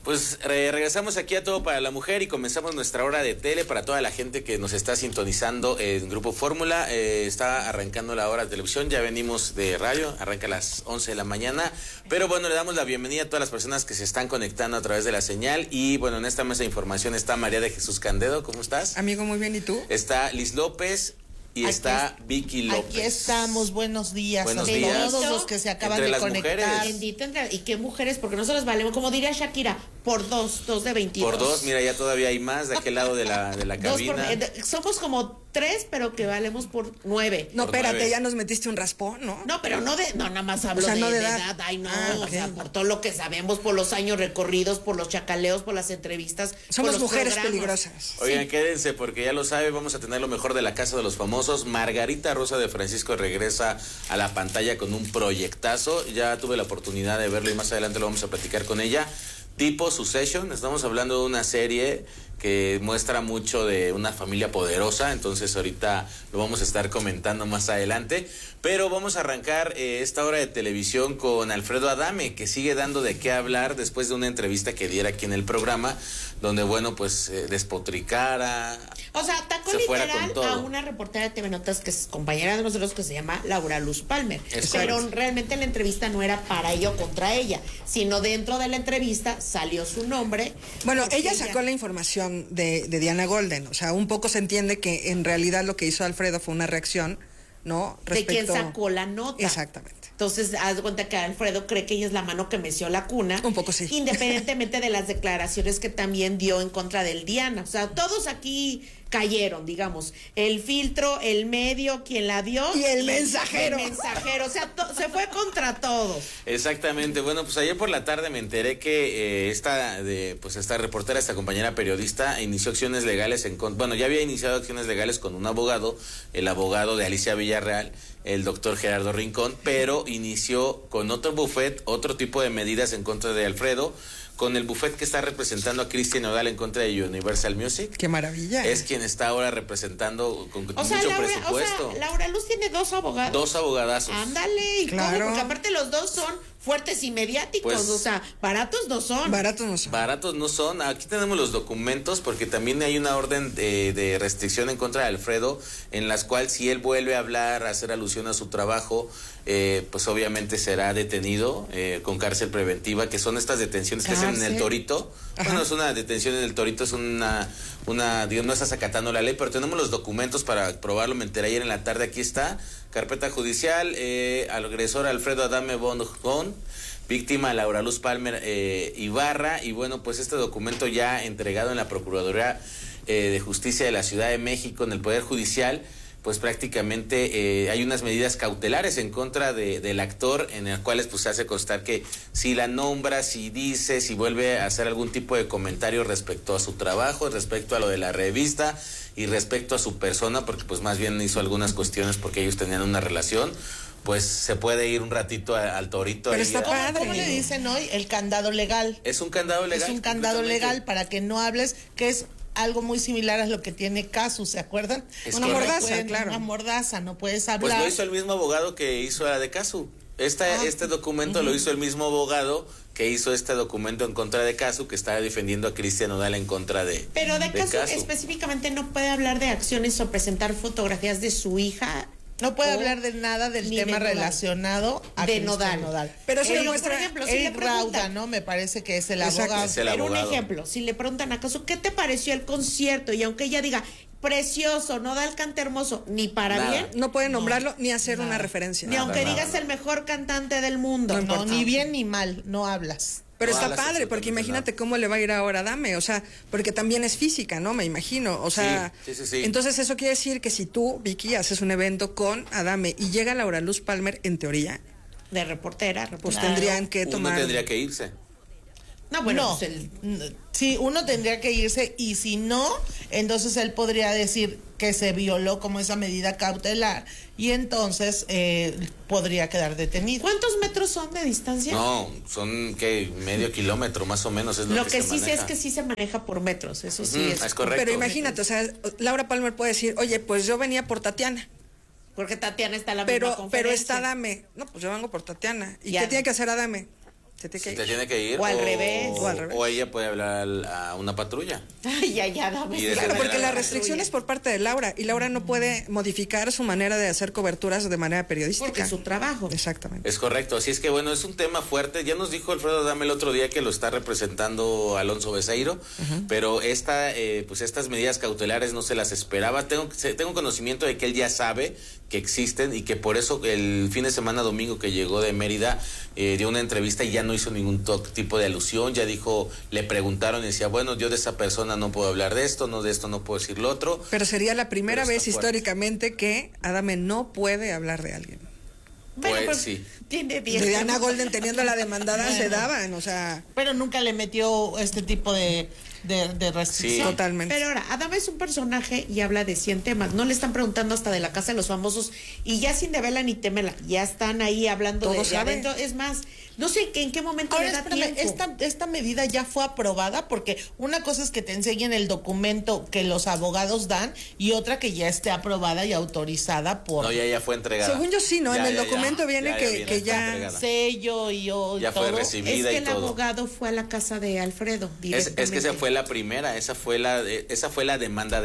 Pues regresamos aquí a Todo para la Mujer y comenzamos nuestra hora de tele para toda la gente que nos está sintonizando en Grupo Fórmula. Está arrancando la hora de televisión, ya venimos de radio, arranca a las 11 de la mañana. Pero bueno, le damos la bienvenida a todas las personas que se están conectando a través de la señal. Y bueno, en esta mesa de información está María de Jesús Candedo, ¿cómo estás? Amigo, muy bien, ¿y tú? Está Liz López. Y aquí está Vicky López. Aquí estamos, buenos días buenos a días. todos los que se acaban de conectar. Bendito, y qué mujeres, porque nosotros valemos, como diría Shakira, por dos de 22. Por dos, mira, ya todavía hay más de aquel lado de la cabina. Somos como 3, pero que valemos por 9. No, por espérate, 9. ya nos metiste un raspón, ¿no? No, pero no nada más hablo no de edad. edad. Ay, no, okay. O sea, por todo lo que sabemos, por los años recorridos, por los chacaleos, por las entrevistas. Somos por los mujeres programas. peligrosas. Oigan, Sí. quédense porque ya lo sabe, vamos a tener lo mejor de la Casa de los Famosos. Margarita Rosa de Francisco regresa a la pantalla con un proyectazo. Ya tuve la oportunidad de verlo y más adelante lo vamos a platicar con ella. Tipo Succession, estamos hablando de una serie que muestra mucho de una familia poderosa, entonces ahorita lo vamos a estar comentando más adelante, pero vamos a arrancar esta hora de televisión con Alfredo Adame, que sigue dando de qué hablar después de una entrevista que diera aquí en el programa, donde bueno, pues despotricara. O sea, atacó literal a una reportera de TV Notas que es compañera de nosotros, que se llama Laura Luz Palmer. Pero realmente la entrevista no era para ella o contra ella, sino dentro de la entrevista salió su nombre. Bueno, ella sacó la información de Diana Golden, o sea, un poco se entiende que en realidad lo que hizo Alfredo fue una reacción, ¿no? Respecto... De quien sacó la nota. Exactamente. Entonces, haz de cuenta que Alfredo cree que ella es la mano que meció la cuna. Un poco sí. Independientemente de las declaraciones que también dio en contra del Diana. O sea, todos aquí cayeron, digamos. El filtro, el medio, quien la dio. Y el mensajero. El mensajero. O sea, se fue contra todos. Exactamente. Bueno, pues ayer por la tarde me enteré que esta reportera, esta compañera periodista, inició acciones legales bueno, ya había iniciado acciones legales con un abogado, el abogado de Alicia Villarreal, el doctor Gerardo Rincón, pero inició con otro bufet, otro tipo de medidas en contra de Alfredo, con el bufet que está representando a Cristian Nodal en contra de Universal Music. ¡Qué maravilla! Es quien está ahora representando con mucho presupuesto. O sea, Laura Luz tiene 2 abogados. 2 abogadazos. Ándale, ¿y claro. cómo? Porque aparte los 2 son fuertes y mediáticos, pues, o sea, baratos no son. Baratos no son. Aquí tenemos los documentos porque también hay una orden de restricción en contra de Alfredo, en las cuales si él vuelve a hablar, a hacer alusión a su trabajo, pues obviamente será detenido con cárcel preventiva, que son estas detenciones que hacen en el Torito. Ajá. Bueno, es una detención en el Torito, es una digamos, no estás acatando la ley, pero tenemos los documentos para probarlo. Me enteré ayer en la tarde, aquí está, carpeta judicial, al agresor Alfredo Adame Bondón, víctima Laura Luz Palmer Ibarra, y bueno, pues este documento ya entregado en la Procuraduría de Justicia de la Ciudad de México, en el Poder Judicial, pues prácticamente hay unas medidas cautelares en contra del actor, en las cuales pues se hace constar que si la nombra, si dice, si vuelve a hacer algún tipo de comentario respecto a su trabajo, respecto a lo de la revista y respecto a su persona, porque pues más bien hizo algunas cuestiones porque ellos tenían una relación, pues se puede ir un ratito al Torito. Pero está padre. ¿Cómo le dicen hoy? El candado legal. Es un candado legal. Es un candado legal para que no hables, que es algo muy similar a lo que tiene Casu, ¿se acuerdan? Es una mordaza, claro. Una mordaza, no puedes hablar. Pues lo hizo el mismo abogado que hizo la de Casu. Este documento lo hizo el mismo abogado que hizo este documento en contra de Casu, que está defendiendo a Cristian Nodal en contra de Pero de Casu Casu específicamente no puede hablar de acciones o presentar fotografías de su hija. No puede hablar de nada del tema relacionado a de Nodal. Pero eso por ejemplo, si le Rauda, ¿no? Me parece que es el Exacto. abogado. Es el Pero abogado. un ejemplo, si le preguntan a Casu, ¿qué te pareció el concierto? Y aunque ella diga, precioso, Nodal canta hermoso, ni para Nada. bien. No puede nombrarlo ni hacer una referencia. Ni aunque nada. digas el mejor cantante del mundo. No, ni bien ni mal, no hablas. Pero No está hablas padre, porque absolutamente imagínate cómo le va a ir ahora a Adame, o sea, porque también es física, ¿no? Me imagino, o sea, sí. Entonces eso quiere decir que si tú, Vicky, haces un evento con Adame y llega Laura Luz Palmer, en teoría, De reportera. pues tendrían que tomar... Uno tendría que irse. No, bueno, No. pues Sí, uno tendría que irse y si no, entonces él podría decir que se violó como esa medida cautelar y entonces podría quedar detenido. ¿cuántos metros son de distancia? No, son que medio kilómetro más o menos es lo que sí sé maneja. es que sí se maneja por metros, eso sí Es correcto. Pero imagínate, o sea, Laura Palmer puede decir, oye, pues yo venía por Tatiana, porque Tatiana está en la misma pero conferencia. está Adame. No, pues yo vengo por Tatiana. ¿Y Ya. qué tiene que hacer Adame? Se te tiene que ir. O al revés. O ella puede hablar a una patrulla. Ya, dame. Claro, porque la restricción es por parte de Laura y Laura no puede modificar su manera de hacer coberturas de manera periodística. Porque es su trabajo. Exactamente. Es correcto. Así es que bueno, es un tema fuerte. Ya nos dijo Alfredo Adame el otro día que lo está representando Alonso Becerril, pero pues estas medidas cautelares no se las esperaba. Tengo conocimiento de que él ya sabe que existen y que por eso el fin de semana domingo que llegó de Mérida dio una entrevista y ya no hizo ningún tipo de alusión, ya dijo, le preguntaron y decía, bueno, yo de esa persona no puedo hablar de esto no puedo decir lo otro. Pero sería la primera vez históricamente que Adame no puede hablar de alguien. Pues sí. Tiene 10. De Diana Golden teniendo la demandada se daban, o sea. Pero nunca le metió este tipo de restricción. Sí. Totalmente. Pero ahora, Adame es un personaje y habla de 100 temas. No le están preguntando hasta de la Casa de los Famosos y ya sin devela ni temela. Ya están ahí hablando de adentro. Es más, no sé en qué momento ahora, le da tiempo. Esta medida ya fue aprobada porque una cosa es que te enseñen el documento que los abogados dan y otra que ya esté aprobada y autorizada por... No, ya fue entregada. Según yo sí, ¿no? En el documento viene que ya... Sello y ya todo. fue recibida es que y todo. El abogado fue a la casa de Alfredo directamente. Es que esa fue la primera, esa fue la demanda.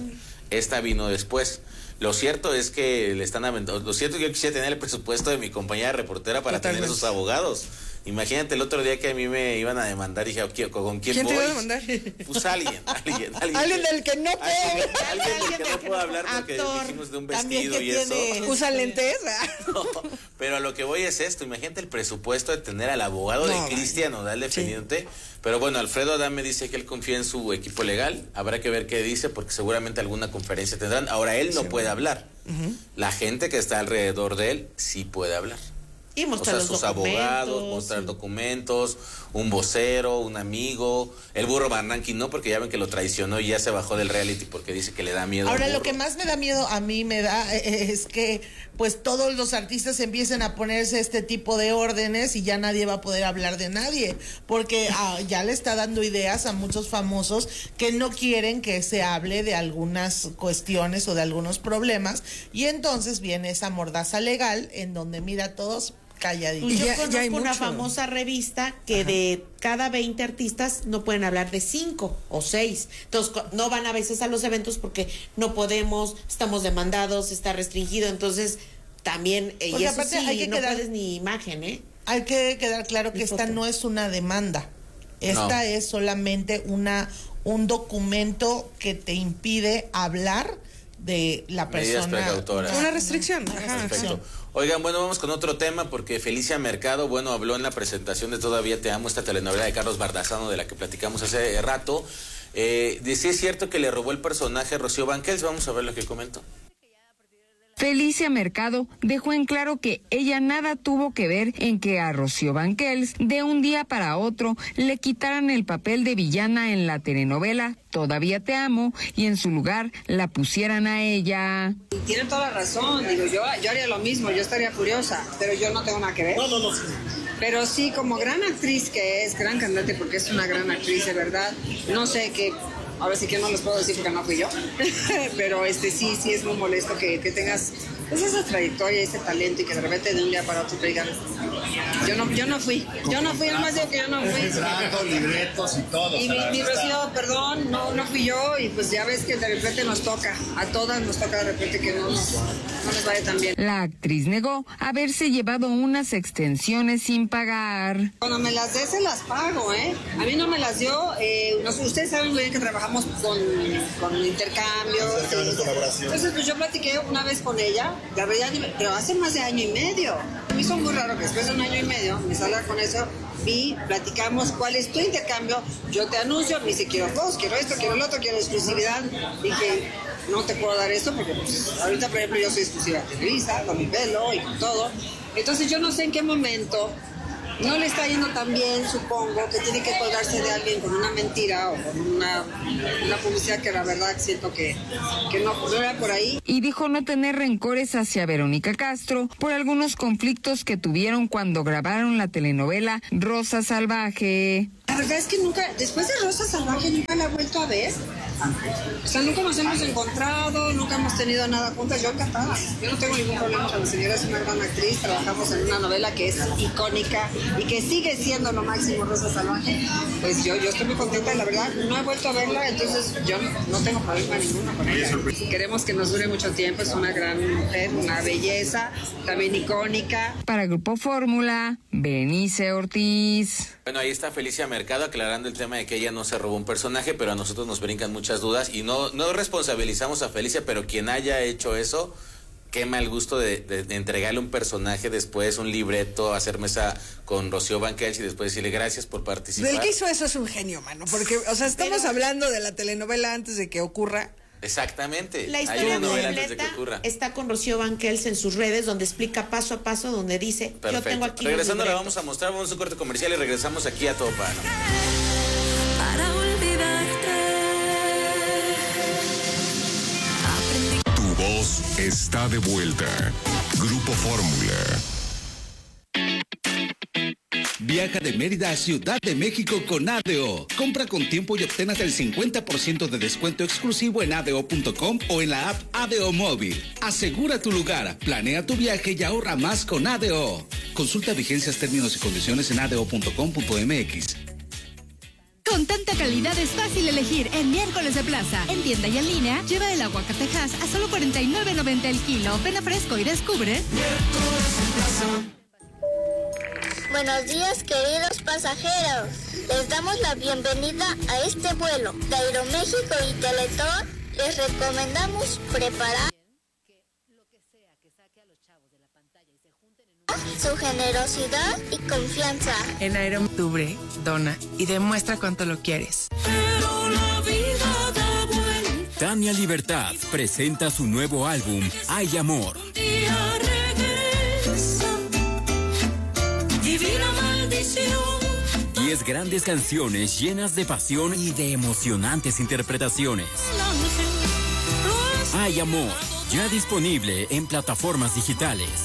Esta vino después. Lo cierto es que le están aventando. Lo cierto es que yo quisiera tener el presupuesto de mi compañera reportera para tener esos abogados. Imagínate el otro día que a mí me iban a demandar y dije, ¿con quién voy? ¿Quién te iba a demandar? Pues alguien. Alguien del que no puedo. Alguien del que no puedo hablar porque dijimos de un vestido y eso. ¿Usa lentes? No, pero a lo que voy es esto. Imagínate el presupuesto de tener al abogado de Cristian Nodal defendiéndote. Sí. Pero bueno, Alfredo Adame dice que él confía en su equipo legal. Habrá que ver qué dice porque seguramente alguna conferencia tendrán. Ahora él no puede hablar. La gente que está alrededor de él sí puede hablar. Y mostrar los sus documentos, abogados, mostrar documentos, un vocero, un amigo, el burro Barranqui no, porque ya ven que lo traicionó y ya se bajó del reality porque dice que le da miedo. Ahora lo que más me da miedo a mí es que pues todos los artistas empiecen a ponerse este tipo de órdenes y ya nadie va a poder hablar de nadie, porque ya le está dando ideas a muchos famosos que no quieren que se hable de algunas cuestiones o de algunos problemas y entonces viene esa mordaza legal en donde mira todos calladitos. Yo conozco una famosa revista que de cada 20 artistas no pueden hablar de 5 o 6. Entonces no van a veces a los eventos porque no podemos, estamos demandados, está restringido. Entonces también, y eso sí, no puedes ni imagen, Hay que quedar claro que esta no es una demanda. Esta es solamente un documento que te impide hablar de la persona. Medidas precautorias. Una restricción. Perfecto. Oigan, bueno, vamos con otro tema porque Felicia Mercado, bueno, habló en la presentación de Todavía Te Amo, esta telenovela de Carlos Bardazano de la que platicamos hace rato. Sí es cierto que le robó el personaje a Rocío Banquels. Vamos a ver lo que comentó. Felicia Mercado dejó en claro que ella nada tuvo que ver en que a Rocío Banquels de un día para otro le quitaran el papel de villana en la telenovela Todavía Te Amo y en su lugar la pusieran a ella. Y tiene toda la razón, digo, yo haría lo mismo, yo estaría furiosa, pero yo no tengo nada que ver. No. Pero sí, como gran actriz que es, gran cantante porque es una gran actriz de verdad, no sé qué. Ahora sí que no les puedo decir porque no fui yo, pero sí es muy molesto que tengas pues esa trayectoria, ese talento y que de repente de un día para otro te digan, yo no fui, además digo que yo no fui. Libretos y todo. Y mi Rocío, perdón, no fui yo y pues ya ves que de repente nos toca, a todas nos toca de repente que no nos vaya tan bien. La actriz negó haberse llevado unas extensiones sin pagar. Cuando me las dé se las pago, a mí no me las dio, ustedes saben muy bien que trabajamos con intercambios. Entonces pues yo platiqué una vez con ella, la verdad, pero hace más de año y medio. A mí son muy raro que después de un año y medio me salga con eso y platicamos cuál es tu intercambio, yo te anuncio, me dice quiero post, quiero esto, quiero lo otro, quiero exclusividad. Dije, no te puedo dar esto porque pues, ahorita por ejemplo yo soy exclusiva de Televisa, con mi pelo y con todo. Entonces yo no sé en qué momento no le está yendo tan bien, supongo, que tiene que colgarse de alguien con una mentira o con una publicidad que la verdad siento que no era por ahí. Y dijo no tener rencores hacia Verónica Castro por algunos conflictos que tuvieron cuando grabaron la telenovela Rosa Salvaje. verdad es que nunca, después de Rosa Salvaje, nunca la he vuelto a ver. O sea, nunca nos hemos encontrado, nunca hemos tenido nada juntas. Yo encantada. Yo no tengo ningún problema con la señora, es una gran actriz. Trabajamos en una novela que es icónica y que sigue siendo lo máximo, Rosa Salvaje. Pues yo estoy muy contenta y la verdad no he vuelto a verla, entonces yo no tengo problema ninguno con ella. Queremos que nos dure mucho tiempo, es una gran mujer, una belleza, también icónica. Para Grupo Fórmula, Berenice Ortiz. Bueno, ahí está Felicia Mercado aclarando el tema de que ella no se robó un personaje, pero a nosotros nos brincan muchas dudas y no responsabilizamos a Felicia, pero quien haya hecho eso, qué mal gusto de entregarle un personaje después, un libreto, hacer mesa con Rocío Banquels y después decirle gracias por participar. El que hizo eso es un genio, mano, porque, o sea, estamos hablando de la telenovela antes de que ocurra. Exactamente. La historia completa está con Rocío Banquels en sus redes, donde explica paso a paso, donde dice, perfecto. Yo tengo aquí. Regresando la vamos a mostrar, vamos a un corte comercial y regresamos aquí a Todo Pano. Para olvidarte. Tu voz está de vuelta. Grupo Fórmula. Viaja de Mérida a Ciudad de México con ADO. Compra con tiempo y obtén hasta el 50% de descuento exclusivo en ADO.com o en la app ADO Móvil. Asegura tu lugar, planea tu viaje y ahorra más con ADO. Consulta vigencias, términos y condiciones en ADO.com.mx. Con tanta calidad es fácil elegir en Miércoles de Plaza. En tienda y en línea, lleva el aguacatejas a solo $49.90 el kilo. Ven a Fresco y descubre. Miércoles en Plaza. Buenos días, queridos pasajeros. Les damos la bienvenida a este vuelo. De Aeroméxico y Teletón les recomendamos preparar su generosidad y confianza. En Aerooctubre, dona y demuestra cuánto lo quieres. Pero la vida da vuelta. Tania Libertad presenta su nuevo álbum, Hay Amor. Un día regresa, divina maldición. 10 grandes canciones llenas de pasión y de emocionantes interpretaciones. Hay Amor, ya disponible en plataformas digitales.